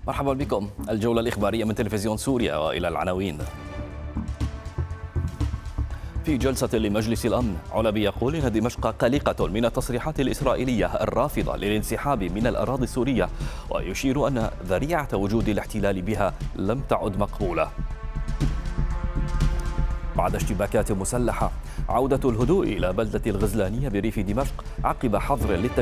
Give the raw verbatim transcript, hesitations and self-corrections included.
مرحبا بكم. الجولة الإخبارية من تلفزيون سوريا، وإلى العناوين. في جلسة لمجلس الأمن، علبي يقول إن دمشق قلقة من التصريحات الإسرائيلية الرافضة للانسحاب من الأراضي السورية، ويشير أن ذريعة وجود الاحتلال بها لم تعد مقبولة. بعد اشتباكات مسلحة، عودة الهدوء إلى بلدة الغزلانية بريف دمشق عقب حظر للتجمع